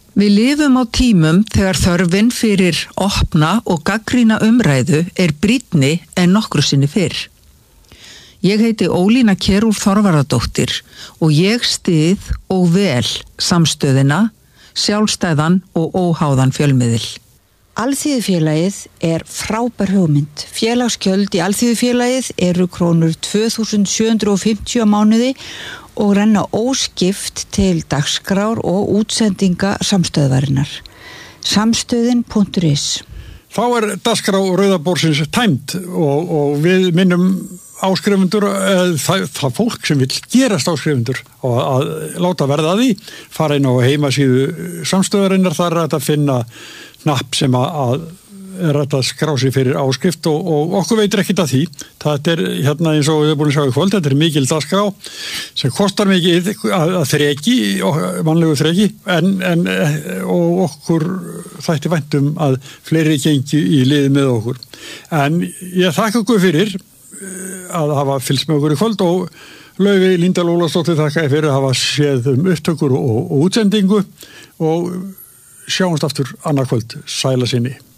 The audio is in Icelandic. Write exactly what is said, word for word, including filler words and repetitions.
Við lifum á tímum þegar þörfin fyrir opna og gagnrýna umræðu er brýnni en nokkru sinni fyrr. Ég heiti Ólína Kjerúl Þorvarðardóttir og ég styð og vel samstöðina, sjálfstæðan og óháðan fjölmiðil. Alþýðufélagið er frábær hugmynd. Félagsgjöld í Alþýðufélagið eru krónur tvö þúsund sjö hundruð fimmtíu á mánuði og renna óskipt til dagskrár og útsendinga samstöðvarinnar. Samstöðin punktur is. Þá er dagskrá Rauðabórsins tæmd og, og við minnum áskrifundur, það, það fólk sem vill gerast áskrifundur og að láta verða að því, fara inn á heimasíðu samstöðarinnar, þar er þetta að finna hnapp sem að er þetta að skrá sig fyrir áskrift og, og okkur veitir ekkert að því. Það er hérna eins og við erum búin að sjá í kvöld, þetta er mikil dagskrá sem kostar mikið að, að þreki, mannlegu þreki, en, en og okkur þætti væntum að fleiri gengi í liði með okkur. En ég þakka okkur fyrir að hafa fylgst með okkur í kvöld og Laufey Líndal Ólafsdóttir þakka fyrir að hafa séð um upptökur og, og útsendingu og sjáumst aftur annað kvöld. Sæla sinni.